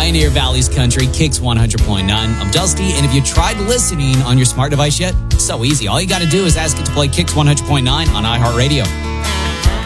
Pioneer Valley's Country, Kicks 100.9. I'm Dusty, and if you tried listening on your smart device yet, it's so easy. All you got to do is ask it to play Kicks 100.9 on iHeartRadio.